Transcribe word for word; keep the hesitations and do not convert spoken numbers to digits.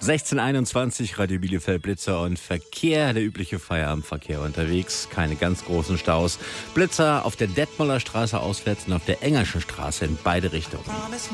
sechzehn Uhr einundzwanzig, Radio Bielefeld, Blitzer und Verkehr. Der übliche Feierabendverkehr unterwegs. Keine ganz großen Staus. Blitzer auf der Detmolder Straße auswärts und auf der Engerschen Straße in beide Richtungen.